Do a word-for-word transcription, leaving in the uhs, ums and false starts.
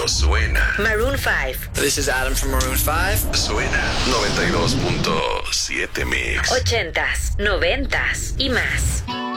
cuando suena. Maroon five. This is Adam from Maroon five. Suena noventa y dos punto siete Mix. Ochentas, noventas y más.